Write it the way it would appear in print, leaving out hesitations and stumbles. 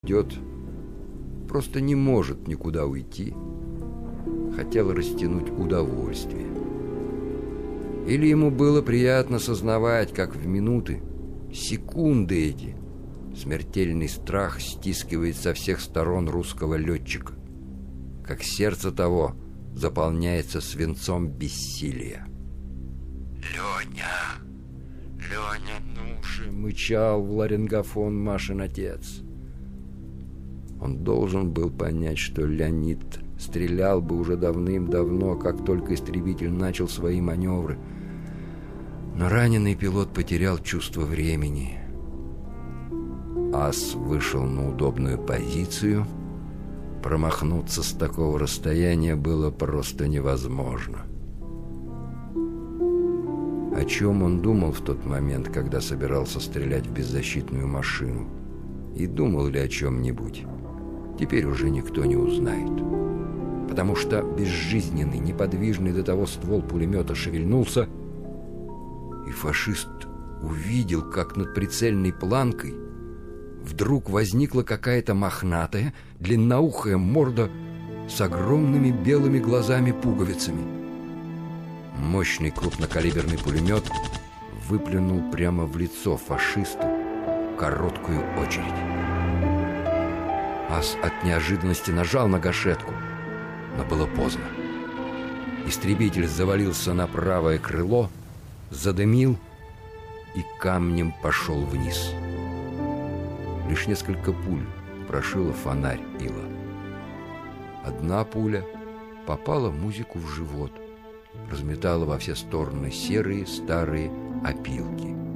идет, просто не может никуда уйти, хотел растянуть удовольствие. Или ему было приятно сознавать, как в минуты, секунды эти, смертельный страх стискивает со всех сторон русского летчика, как сердце того заполняется свинцом бессилия. «Леня! Леня, ну же!» — мычал в ларингофон Машин отец. Он должен был понять, что Леонид стрелял бы уже давным-давно, как только истребитель начал свои маневры. Но раненый пилот потерял чувство времени. Ас вышел на удобную позицию. Промахнуться с такого расстояния было просто невозможно. О чем он думал в тот момент, когда собирался стрелять в беззащитную машину? И думал ли о чем-нибудь? Теперь уже никто не узнает. Потому что безжизненный, неподвижный до того ствол пулемета шевельнулся, и фашист увидел, как над прицельной планкой вдруг возникла какая-то мохнатая, длинноухая морда с огромными белыми глазами-пуговицами. Мощный крупнокалиберный пулемет выплюнул прямо в лицо фашисту короткую очередь. Ас от неожиданности нажал на гашетку, но было поздно. Истребитель завалился на правое крыло, задымил и камнем пошел вниз. Лишь несколько пуль прошила фонарь ила. Одна пуля попала Музику в живот, разметала во все стороны серые старые опилки.